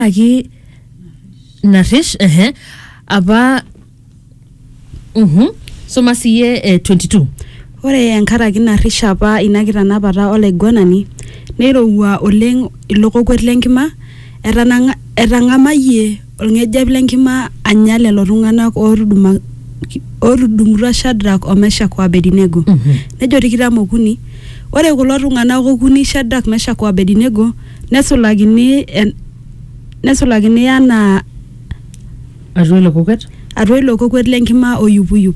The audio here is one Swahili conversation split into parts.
Agi narish apa soma siye 22. Ore enkaraki narish apa ina kitanapata olaiguanani neirowua oleng ilokokwet lenkima etang'amayie olng'ejep lenkima anya lelo tung'anak otudumutua Shadrack o Meshach o Abednego. Nejo tikitam okuni ore kulo tung'anak okuni Shadrack, Meshach o Abednego nesulakini ana atua ilokokwet lenkima oyupuyup.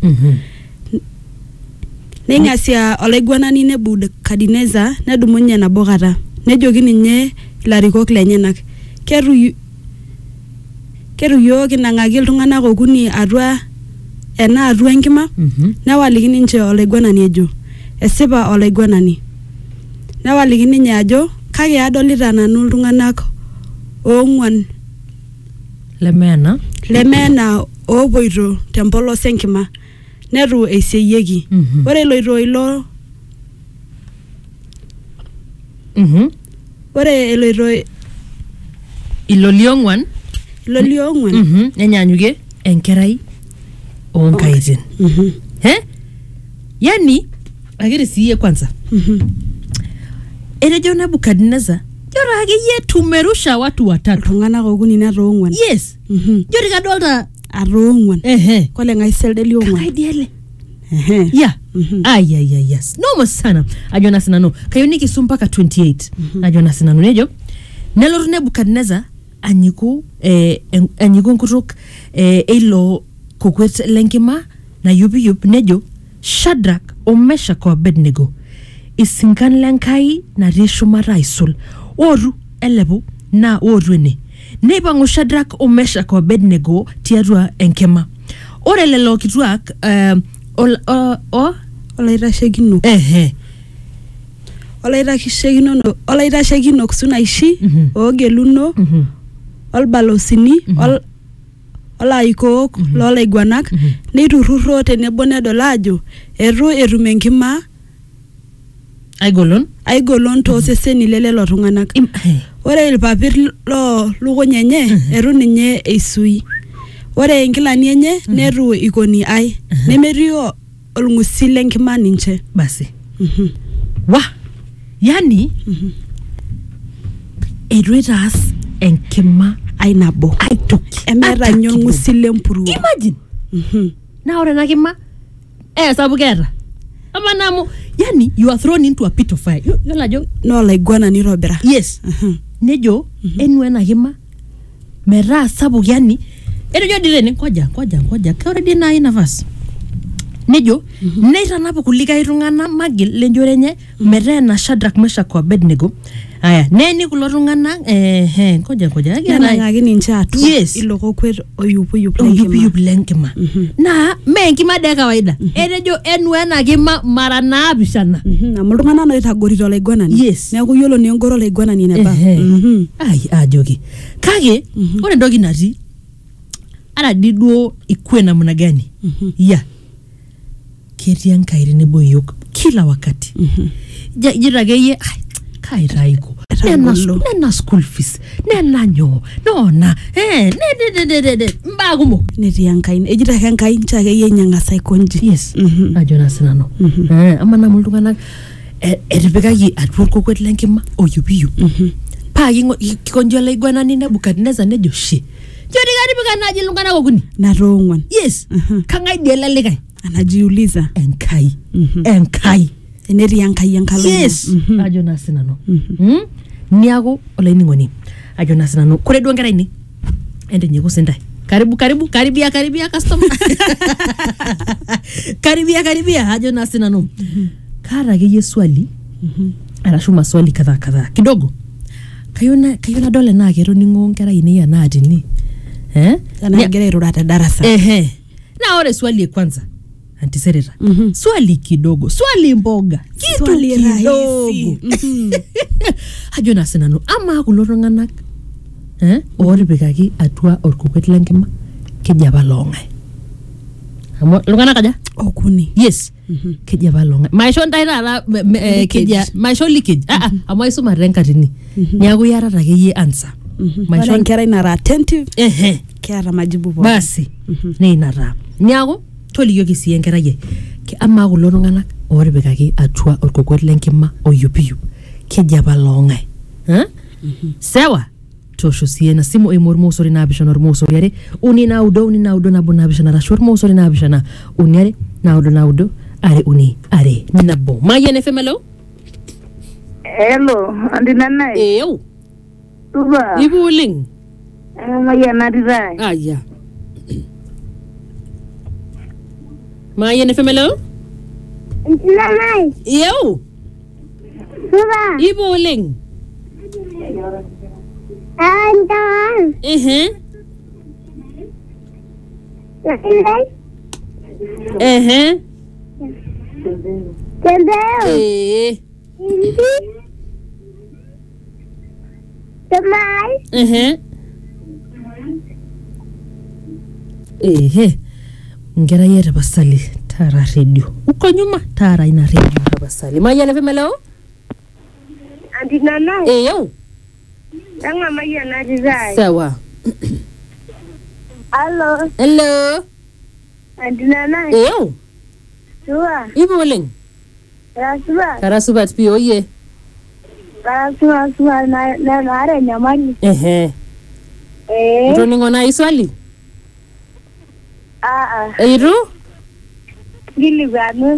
Nengasia olaiguanani Nebukadnezar nedumunye nabo kata nejoki ninye ilarikok lenyenak keru yiok inang'aki iltung'anak okuni atua enkima newaliki ninche olaiguanani ejo esipa olaiguanani newaliki ninye ajo kake adolita nanu iltung'anak ong'uan lemeena opoito tempolos enkima netu eisiyieki. Ore eloito ilo liong'uan nenyanyuke enkerai onkaitin. Yani akiri siye kwanza erejo Nebukadnezar jora akeyie tumerusha watu watatu tung'anak okuni neto ong'uan. Yes. Jori kadolta ato ong'uan kole ngaiselde liong'uan kaidiele yeah. Yes. Nomo sana ajona sinano kayoni kisumpaka 28 ajona sinano nejo nelotu Nebukadnezar anyiku nkutuk ilo kokwet lenkima na yupiyup nejo Shadrack o Meshach o Abednego isinkan lenkai na rishumata aisul oru elepu na oru ene neipangu Shadrack o Meshach o Abednego tiatua enkima. Ore lelo kituak olaitashekinok sunaishi oogeluno olbalosini olaikook loolaiguanak neiturruro tenebo nedol ajo etu etum enkima aigolon tooseseni lelelo tung'anak. Ore ilpapit lukuny enye etu ninye eisui. Ore inkilani enye netu ikoni ai nemetii olng'usi lenkima ninche. Basi. Yani etu itaas enkima ainabo aitoki emeeta nye olng'usi lempuruo. Imagine. Na ore ena kima sapu keeta ama namu yani you are thrown into a pit of fire. Yola jo no olaiguanani robera. Yes. Nejo enu ena kima metaa sapuk yani etejo direne koja kaore dina ina nafasi nejo neitanapu kulikai tung'anak magil lenjore enye metaa na Shadrack, Meshach o Abednego aya neni kulo tung'anak koja nenang'aki ninche atua ilo kokwet oyupuyup lenkima na me enkima de kawaida etejo enu ena kima mara naapishana amu iltung'anak oitagorito olaiguanani neeku yiolo naa engoro olaiguanani eneba ajoki kake ore entoki natii ara diduo ikue namna gani ketii enkai tenebo yiok kila wakati jira keyie kaitaiko nena school fees nena nyoo nona mbaa kumok netii enkai ejito ake enkai ncha akeyie nyang'asa aikonji. Yes. Ajona sinano ama namu iltung'anak etipikaki atua orkokwet lenkima oyupiyup paa kikonji olaiguanani Nebukadnezar nejo she jodi katipika naji iltung'anak okuni nato ong'uan. Yes. Kang'ai diele likae anajiuliza enkai enetii enkai enkalo. Yes. Ajona sinano niaku olaining'oni ajona sinano kore duo nkera ini entenyeko sintai karibia customer karibia ajona sinano kara akeyie swali arashu maswali kadhaa kidogo kayona dole na ketoning'o nkera ini ya naatini anagira airura te darasa. Na ore swali kwanza antisereta swali kidogo swali mboga kitu kidogo ajona sinano ama kulo tung'anak oripikaki atua orkokwet lenkima kejapa loong'ae amu iltung'anak aja okuni. Yes. Kejapa loong'ae maisho ntai taata keja maisho leakage amu aisuma tenkatini neeku yarata akeyie answer Maisha nkera inara attentive. Kiara majibu po. Basi. Ne inara. Nyago toli yoki si nkera ye. Ke amma kulo tung'anak oripikaki atua orkokwet lenkima oyupiyup. Kejaba longai. Sawa. Tosho siena simu imormosori na bishana ormosori yare. Uni naudo nabo na bishana rashor mosori na bishana. Unyare naudo. Are uni are nabo. Maya FM hello. Hello, andi nana. Eyo. Tuba. Ibu ling. Maya nadirai. Aya. Maya FM hello. Nana. Yo. Tuba. Ibu ling. Anda. Tendeu. Tamai. Ngera yera basali tara radio. Uko nyuma tara ina radio basali. Maya FM hello. Andi nana. Yo. Tanga maya nadirai. Sawa. Hello. Andi nana. Yo. Tuba. Ibu ling. Karasubat pio ye. Karasubat na are nyamani. Ito ningo na iswali. Iru? Gili ganu.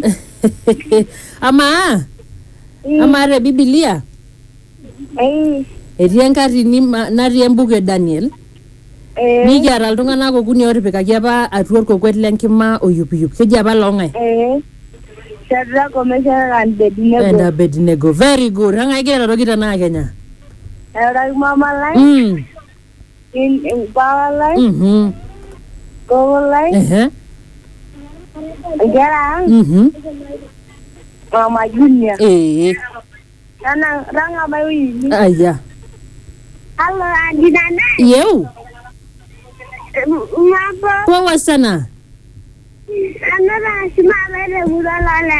Amare Biblia. Enkari ni nari embuke Daniel. Nijara iltung'anak okuni oripikaki apa atua orkokwet lenkima oyupiyup. Keji apa longai. Shadrach, Meshach and Abednego. Very good. Hanga igera rogita na Kenya. Mama line. In power line. Go line. Gara. Mama Junior. Ranga Mawi. Aya. Hello, Andi Nana. Yo. Mama. Kwa wasana. Another smile Budala.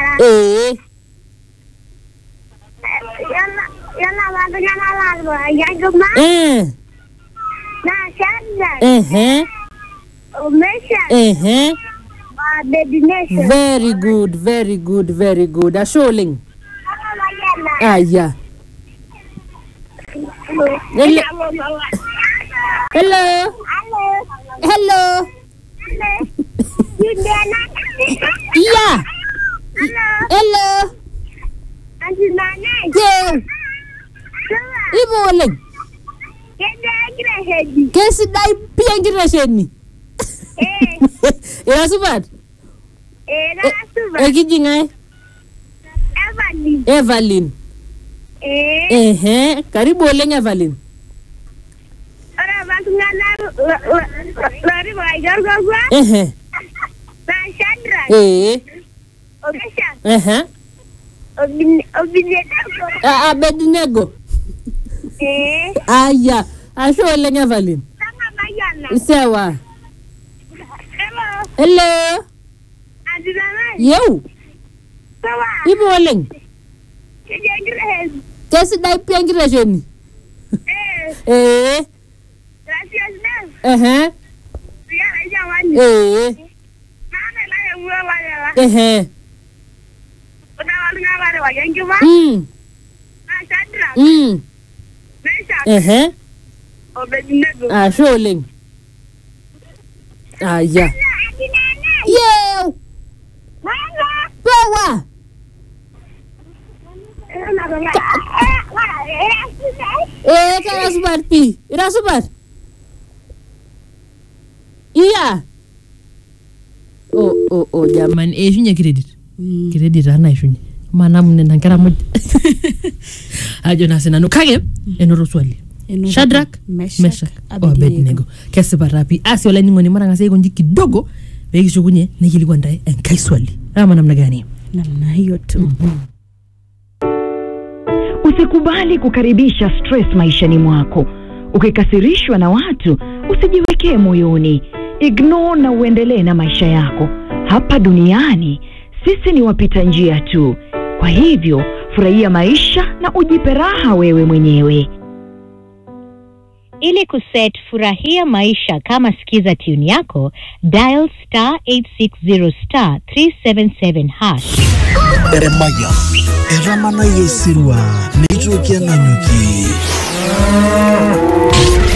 Yana Wadana Yaguma. Na Shadrach. Meshach. Very good. Asholing. Aya. Hello. Yeah. Hello. Auntie Nana. Yeah. Ibu ling. Kesi dai pia ngirasheni. Era subat. Kijingai. Evelyn. Karibu ling Evelyn. Ora batungana lari bagar gua. Shadrach. Meshach. Abednego. Aya. Ashole Evelyn. Sawa. Hello. Yo. Ibu ling. Kesi dai pia ngirasheni. Asholing. Aya. Yo. Power. Karasubat pi. Irasubat. Iya. Oh, jamani. Shunya credit. Credit ana shunya. Mana mnena nkara moja. Ajo nasenano kage enoro swali. Shadrach, Meshach, Abednego. Kesi barapi. Asi wala ningo ni mara ngase iko kidogo. Begi shukunye nikilikuwa ndaye enkai swali. Ama namna gani? Namna hiyo tu. Usikubali kukaribisha stress maishani mwako. Ukikasirishwa na watu, usijiwekee moyoni. Ignore na uendelee na maisha yako. Hapa duniani, sisi ni wapita njia tu. Kwa hivyo, furahia maisha na ujipe raha wewe mwenyewe. Ili kuset furahia maisha kama sikiza tune yako, dial *860 *377#. Eremaya, eramana yesirwa, nitukia nanyuki.